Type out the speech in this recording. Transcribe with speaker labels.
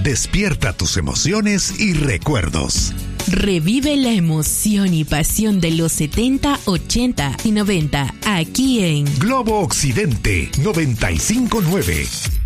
Speaker 1: Despierta tus emociones y recuerdos.
Speaker 2: Revive la emoción y pasión de los 70, 80 y 90 aquí en
Speaker 1: Globo Occidente 95.9.